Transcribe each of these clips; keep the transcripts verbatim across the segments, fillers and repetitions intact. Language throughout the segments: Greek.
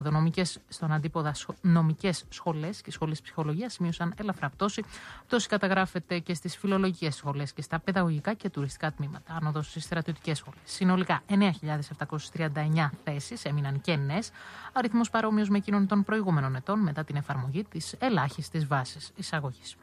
Νομικές, στον αντίποδα νομικές σχολές και σχολές ψυχολογίας σημείωσαν ελαφρά πτώση. Πτώση καταγράφεται και στις φιλολογικές σχολές και στα παιδαγωγικά και τουριστικά τμήματα. Άνοδος στις στρατιωτικές σχολές. Συνολικά εννέα χιλιάδες επτακόσιες τριάντα εννέα θέσεις έμειναν κενές, αριθμός παρόμοιος με εκείνον των προηγούμενων ετών μετά την εφαρμογή της ελάχιστης βάσης εισαγωγής.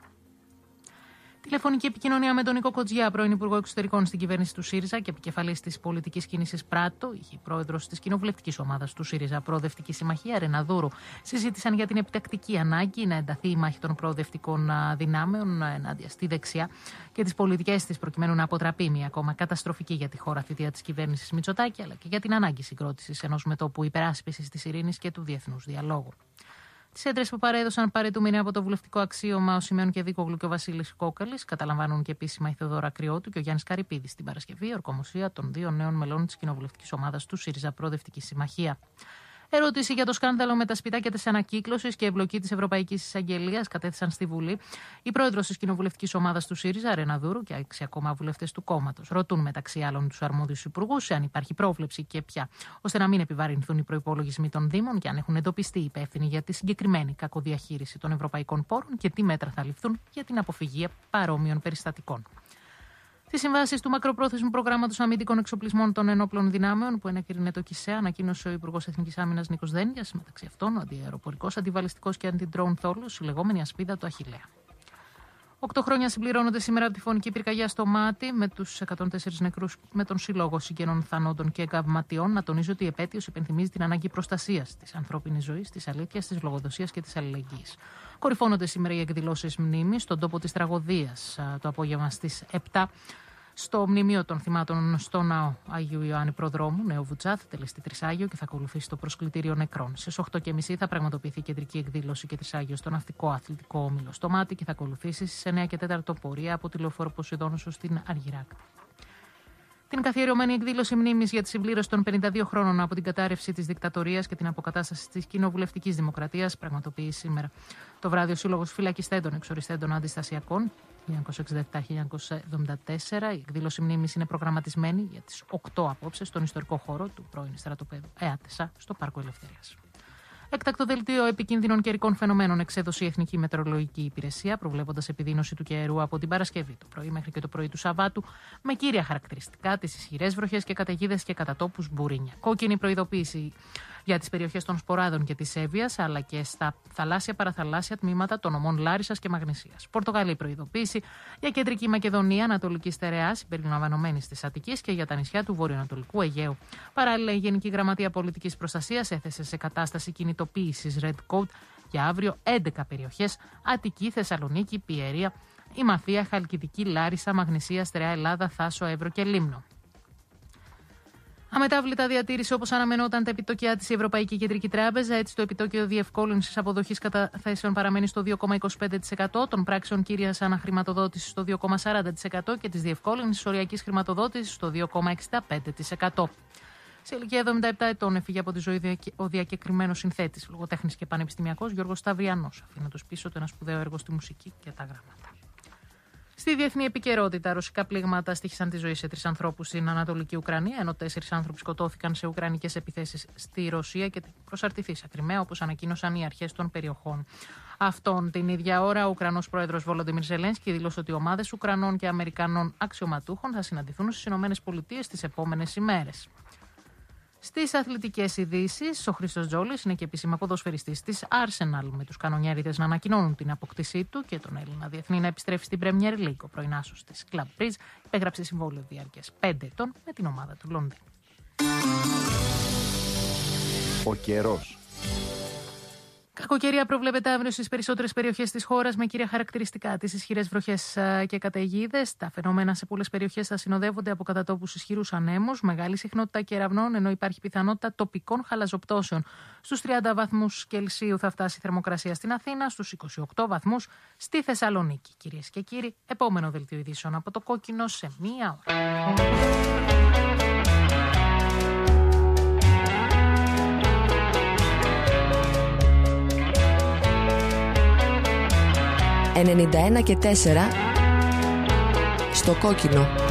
Τηλεφωνική επικοινωνία με τον Νίκο Κοτζιά, πρώην Υπουργό Εξωτερικών στην κυβέρνηση του ΣΥΡΙΖΑ και επικεφαλής της πολιτικής κίνησης Πράτο, η πρόεδρος της κοινοβουλευτικής ομάδας του ΣΥΡΙΖΑ Προοδευτική Συμμαχία, Ρένα Δούρου, συζήτησαν για την επιτακτική ανάγκη να ενταθεί η μάχη των προοδευτικών δυνάμεων ενάντια στη δεξιά και τις πολιτικές της προκειμένου να αποτραπεί μια ακόμα καταστροφική για τη χώρα θητεία της κυβέρνησης Μητσοτάκη, αλλά και για την ανάγκη συγκρότησης ενός μετώπου υπεράσπισης της ειρήνης και του διεθνούς διαλόγου. Τις έντρες που παρέδωσαν παρετούμενοι από το βουλευτικό αξίωμα ο Σιμεών Κεδίκογλου και ο Βασίλης Κόκαλης καταλαμβάνουν και επίσημα η Θεοδώρα Κρυώτου και ο Γιάννης Καρυπίδης την Παρασκευή, ορκομοσία των δύο νέων μελών της κοινοβουλευτικής ομάδας του ΣΥΡΙΖΑ Προοδευτική Συμμαχία. Ερώτηση για το σκάνδαλο με τα σπιτάκια της ανακύκλωσης και εμπλοκή της Ευρωπαϊκής Εισαγγελίας κατέθεσαν στη Βουλή η πρόεδρος της κοινοβουλευτικής ομάδας του ΣΥΡΙΖΑ, Ρένα Δούρου, και έξι ακόμα βουλευτές του κόμματος. Ρωτούν μεταξύ άλλων τους αρμόδιους υπουργούς αν υπάρχει πρόβλεψη και ποια, ώστε να μην επιβαρυνθούν οι προϋπολογισμοί των Δήμων και αν έχουν εντοπιστεί υπεύθυνοι για τη συγκεκριμένη κακοδιαχείριση των ευρωπαϊκών πόρων και τι μέτρα θα ληφθούν για την αποφυγή παρόμοιων περιστατικών. Τις συμβάσεις του μακροπρόθεσμου προγράμματος αμυντικών εξοπλισμών των ενόπλων δυνάμεων που ενέκρινε το ΚΙΣΕ, ανακοίνωσε ο Υπουργός Εθνικής Άμυνας Νίκος Δένδιας, μεταξύ αυτών ο αντιαεροπορικός, αντιβαλιστικός και αντι-drone θόλος, η λεγόμενη ασπίδα του Αχιλλέα. Οκτώ χρόνια συμπληρώνονται σήμερα από τη φωνική πυρκαγιά στο Μάτι, με τους εκατόν τέσσερις νεκρούς, με τον Σύλλογο Συγγενών Θανόντων και Εγκαυματιών να τονίζει ότι η επέτειος υπενθυμίζει την ανάγκη προστασίας της ανθρώπινης ζωής, της αλήθειας, της λογοδοσίας και της αλληλεγγύης. Κορυφώνονται σήμερα οι εκδηλώσεις μνήμης στον τόπο της τραγωδίας το απόγευμα στις επτά. Στο μνημείο των θυμάτων στο ναό Αγίου Ιωάννη Προδρόμου, Νέο Βουτσά, θα τελεστεί Τρισάγιο και θα ακολουθήσει το προσκλητήριο νεκρών. Στις οκτώ και μισή θα πραγματοποιηθεί κεντρική εκδήλωση και Τρισάγιο στο Ναυτικό Αθλητικό Όμιλο στο Μάτι και θα ακολουθήσει στις εννέα και τέσσερα πορεία από τη Λεωφόρο Ποσειδόνωσο στην Αργυράκ. Την καθιερωμένη εκδήλωση μνήμης για τη συμπλήρωση των πενήντα δύο χρόνων από την κατάρρευση της δικτατορίας και την αποκατάσταση της κοινοβουλευτικής δημοκρατίας πραγματοποιεί σήμερα το βράδυ ο Σύλλογος Φυλακιστέντων Εξοριστέντων Αντιστασιακών χίλια εννιακόσια εξήντα επτά με χίλια εννιακόσια εβδομήντα τέσσερα. Η εκδήλωση μνήμης είναι προγραμματισμένη για τις οκτώ απόψε στον ιστορικό χώρο του πρώην στρατοπέδου ΕΑΤΕΣΑ στο Πάρκο Ελευθερίας. Έκτακτο δελτίο επικίνδυνων καιρικών φαινομένων εξέδωσε η Εθνική Μετεωρολογική Υπηρεσία, προβλέποντας επιδείνωση του καιρού από την Παρασκευή το πρωί μέχρι και το πρωί του Σαββάτου, με κύρια χαρακτηριστικά τις ισχυρές βροχές και καταιγίδες και κατά τόπους μπουρίνια. Κόκκινη προειδοποίηση για τις περιοχές των Σποράδων και της Εύβοιας, αλλά και στα θαλάσσια παραθαλάσσια τμήματα των ομών Λάρισσας και Μαγνησίας. Πορτογαλή προειδοποίηση για Κεντρική Μακεδονία, Ανατολική Στερεά, συμπεριλαμβανομένη της Αττικής και για τα νησιά του βορειοανατολικού Αιγαίου. Παράλληλα, η Γενική Γραμματεία Πολιτικής Προστασίας έθεσε σε κατάσταση κινητοποίησης Red Code για αύριο έντεκα περιοχές: Αττική, Θεσσαλονίκη, Πιερία, η Μαθία, Χαλκιδική, Λάρισα, Μαγνησία, Στερεά, Ελλάδα, Θάσο, Εύρο και Λίμνο. Αμετάβλητα διατήρησε όπως αναμενόταν τα επιτόκια της η Ευρωπαϊκή Κεντρική Τράπεζα. Έτσι, το επιτόκιο διευκόλυνσης αποδοχής καταθέσεων παραμένει στο δύο κόμμα είκοσι πέντε τοις εκατό, των πράξεων κύριας αναχρηματοδότησης στο δύο κόμμα σαράντα τοις εκατό και της διευκόλυνσης οριακής χρηματοδότησης στο δύο κόμμα εξήντα πέντε τοις εκατό. Σε ηλικία εβδομήντα επτά ετών έφυγε από τη ζωή ο διακεκριμένος συνθέτης, λογοτέχνης και πανεπιστημιακός Γιώργος Σταυριανός, αφήνοντας πίσω του ένα σπουδαίο έργο στη μουσική και τα γράμματα. Στη διεθνή επικαιρότητα, ρωσικά πλήγματα στοίχησαν τη ζωή σε τρεις ανθρώπους στην Ανατολική Ουκρανία, ενώ τέσσερις άνθρωποι σκοτώθηκαν σε ουκρανικές επιθέσεις στη Ρωσία και την προσαρτηθήσα Κριμαία, όπως ανακοίνωσαν οι αρχές των περιοχών αυτών. Την ίδια ώρα, ο Ουκρανός πρόεδρος Βολοντιμίρ Ζελένσκι δήλωσε ότι ομάδες Ουκρανών και Αμερικανών αξιωματούχων θα συναντηθούν στις ΗΠΑ τις επόμενες ημέρες. Στις αθλητικές ειδήσεις, ο Χρήστος Τζόλης είναι και επίσημα ποδοσφαιριστής της Arsenal, με τους κανονιέριδες να ανακοινώνουν την απόκτησή του και τον Έλληνα διεθνή να επιστρέφει στην Premier League. Ο πρωινάς της Club Bridge υπέγραψε συμβόλαιο διάρκειας πέντε ετών με την ομάδα του Λονδίνου. Ο καιρός. Κακοκαιρία προβλέπεται αύριο στις περισσότερες περιοχές της χώρας, με κύρια χαρακτηριστικά τις ισχυρές βροχές και καταιγίδες. Τα φαινόμενα σε πολλές περιοχές θα συνοδεύονται από κατά τόπους ισχυρούς ανέμους, μεγάλη συχνότητα κεραυνών, ενώ υπάρχει πιθανότητα τοπικών χαλαζοπτώσεων. Στους τριάντα βαθμούς Κελσίου θα φτάσει η θερμοκρασία στην Αθήνα, στους είκοσι οκτώ βαθμούς στη Θεσσαλονίκη. Κυρίες και κύριοι, επόμενο δελτίο ειδήσεων από το Κόκκινο σε μία ώρα. ενενήντα ένα και τέσσερα στο Κόκκινο.